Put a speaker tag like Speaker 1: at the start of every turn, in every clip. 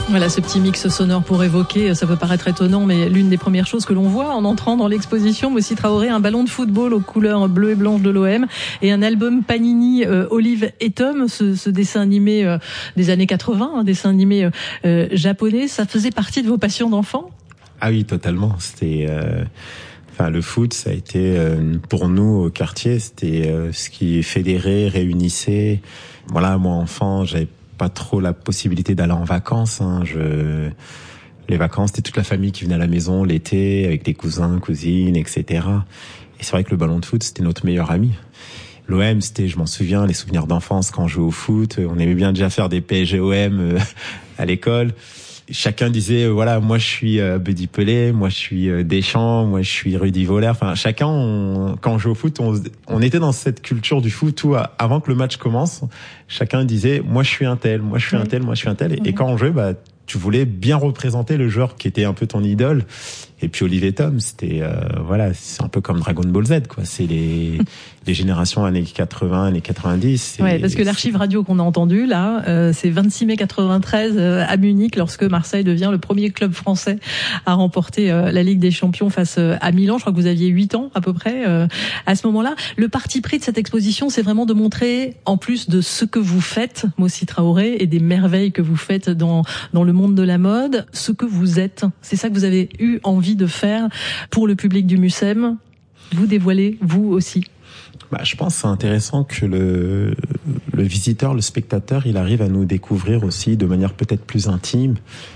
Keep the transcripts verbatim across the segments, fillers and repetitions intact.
Speaker 1: Voilà ce petit mix sonore pour évoquer, ça peut paraître étonnant, mais l'une des premières choses que l'on voit en entrant dans l'exposition, Moussi Traoré, un ballon de football aux couleurs bleues et blanches de l'O M et un album Panini euh, Olive et Tom, ce, ce dessin animé euh, des années quatre-vingts, un dessin animé euh, japonais. Ça faisait partie de vos passions d'enfant ?
Speaker 2: Ah oui, totalement. C'était, euh, enfin, le foot, ça a été euh, pour nous au quartier, c'était euh, ce qui fédérait, réunissait. Voilà, moi enfant, j'avais pas trop la possibilité d'aller en vacances. Hein. Je, les vacances, c'était toute la famille qui venait à la maison l'été avec des cousins, cousines, et cetera. Et c'est vrai que le ballon de foot, c'était notre meilleur ami. L'O M, c'était, je m'en souviens, les souvenirs d'enfance quand on jouait au foot. On aimait bien déjà faire des P S G O M euh, à l'école. Chacun disait, euh, voilà, moi je suis euh, Buddy Pelé, moi je suis euh, Deschamps, moi je suis Rudy Voller. Enfin, chacun, on, quand on jouait au foot, on, on était dans cette culture du foot où, avant que le match commence, chacun disait, moi je suis un tel, moi je suis un tel, moi je suis un tel. Et, et quand on jouait, bah, tu voulais bien représenter le joueur qui était un peu ton idole. Et puis Olivier Tom, c'était euh, voilà, c'est un peu comme Dragon Ball Z, quoi. C'est les les générations années quatre-vingts, années quatre-vingt-dix.
Speaker 1: Ouais, parce que l'archive radio qu'on a entendue là, euh, c'est vingt-six mai quatre-vingt-treize euh, à Munich, lorsque Marseille devient le premier club français à remporter euh, la Ligue des Champions face euh, à Milan. Je crois que vous aviez huit ans à peu près euh, à ce moment-là. Le parti pris de cette exposition, c'est vraiment de montrer, en plus de ce que vous faites, Moussi Traoré, et des merveilles que vous faites dans dans le monde de la mode, ce que vous êtes. C'est ça que vous avez eu envie de faire pour le public du Mucem. Vous dévoilez, vous aussi.
Speaker 2: Bah, je pense que c'est intéressant que le, le visiteur, le spectateur, il arrive à nous découvrir aussi de manière peut-être plus intime.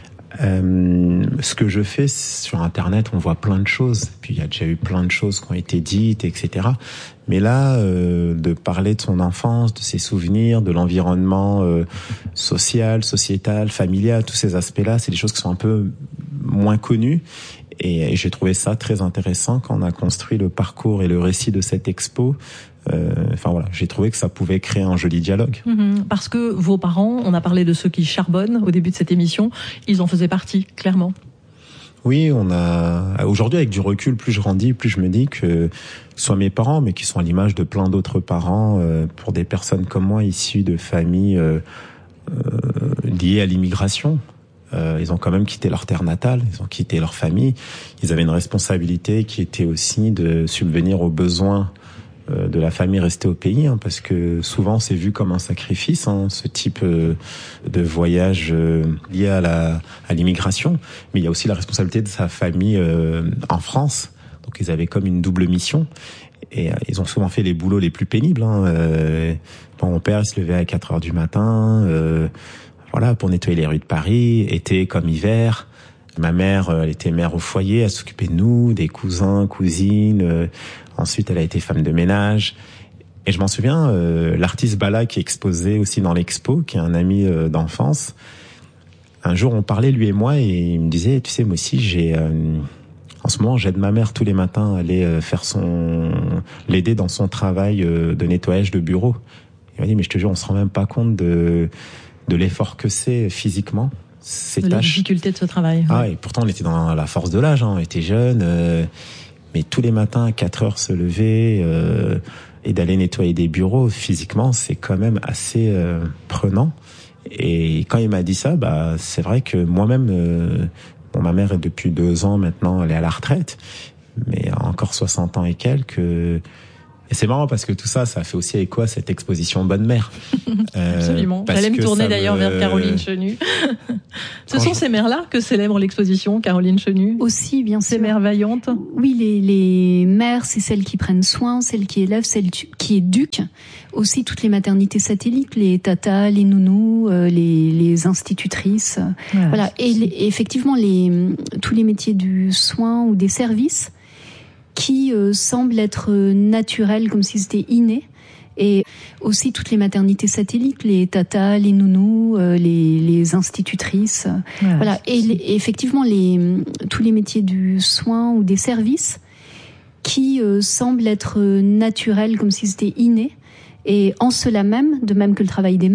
Speaker 2: Euh, ce que je fais sur Internet, on voit plein de choses. Puis il y a déjà eu plein de choses qui ont été dites, et cetera. Mais là, euh, de parler de son enfance, de ses souvenirs, de l'environnement euh, social, sociétal, familial, tous ces aspects-là, c'est des choses qui sont un peu moins connues. Et, et j'ai trouvé ça très intéressant quand on a construit le parcours et le récit de cette expo. Euh, enfin voilà, j'ai trouvé que ça pouvait créer un joli dialogue.
Speaker 1: Mmh, parce que vos parents, on a parlé de ceux qui charbonnent au début de cette émission, ils en faisaient partie, clairement.
Speaker 2: Oui, on a aujourd'hui avec du recul, plus je grandis, plus je me dis que soit mes parents, mais qui sont à l'image de plein d'autres parents, euh, pour des personnes comme moi issues de familles euh, euh, liées à l'immigration. Euh, ils ont quand même quitté leur terre natale, ils ont quitté leur famille. Ils avaient une responsabilité qui était aussi de subvenir aux besoins euh, de la famille restée au pays, hein, parce que souvent c'est vu comme un sacrifice, hein, ce type euh, de voyage euh, lié à la à l'immigration. Mais il y a aussi la responsabilité de sa famille euh, en France. Donc ils avaient comme une double mission. Et euh, ils ont souvent fait les boulots les plus pénibles. Hein. Euh, mon père il se levait à quatre heures du matin. Euh, Voilà, pour nettoyer les rues de Paris, été comme hiver. Ma mère, elle était mère au foyer, elle s'occupait de nous, des cousins, cousines. Euh, ensuite, elle a été femme de ménage. Et je m'en souviens, euh, l'artiste Bala qui est exposé aussi dans l'expo, qui est un ami euh, d'enfance. Un jour, on parlait, lui et moi, et il me disait, tu sais, moi aussi, j'ai... Euh, en ce moment, j'aide ma mère tous les matins à aller euh, faire son... l'aider dans son travail euh, de nettoyage de bureau. Il m'a dit, mais je te jure, on se rend même pas compte de... de l'effort que c'est physiquement, ces
Speaker 1: de
Speaker 2: tâches.
Speaker 1: La difficulté de ce travail.
Speaker 2: Ah,
Speaker 1: ouais.
Speaker 2: Et pourtant on était dans la force de l'âge, hein, on était jeunes, euh, mais tous les matins à quatre heures se lever euh, et d'aller nettoyer des bureaux, physiquement, c'est quand même assez euh, prenant. Et quand il m'a dit ça, bah c'est vrai que moi-même, euh, bon, ma mère est depuis deux ans maintenant, elle est à la retraite, mais encore soixante ans et quelques. Et c'est marrant parce que tout ça, ça fait aussi écho à cette exposition Bonne Mère.
Speaker 1: Euh, Absolument. J'allais me tourner d'ailleurs me... vers Caroline Chenu. Ce Quand sont je... ces mères-là que célèbre l'exposition, Caroline Chenu.
Speaker 3: Aussi, bien sûr.
Speaker 1: Ces mères vaillantes.
Speaker 3: Oui, les, les mères, c'est celles qui prennent soin, celles qui élèvent, celles qui éduquent. Aussi toutes les maternités satellites, les tatas, les nounous, euh, les, les institutrices. Ouais, voilà. Et, les, et effectivement, les, tous les métiers du soin ou des services qui euh, semblent être naturels, comme si c'était inné. Et aussi toutes les maternités satellites, les tatas, les nounous, euh, les, les institutrices. Ouais, voilà. Et, les, et effectivement, les, tous les métiers du soin ou des services qui euh, semblent être naturels, comme si c'était inné. Et en cela même, de même que le travail des